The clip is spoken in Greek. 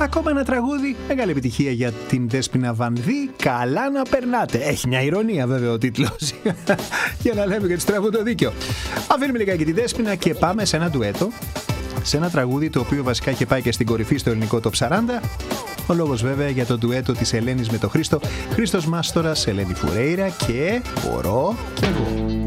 Ακόμα ένα τραγούδι, μεγάλη επιτυχία για την Δέσποινα Βανδύ, καλά να περνάτε. Έχει μια ηρωνία βέβαια ο τίτλος, για να λέμε και τη τραβούν το δίκιο. Αφήνουμε λιγάκι τη Δέσποινα και πάμε σε ένα ντουέτο, σε ένα τραγούδι το οποίο βασικά και πάει και στην κορυφή στο ελληνικό Top 40. Ο λόγος βέβαια για το ντουέτο της Ελένης με τον Χρήστο. Χρήστος Μάστορας, Ελένη Φουρέιρα και μπορώ κι εγώ.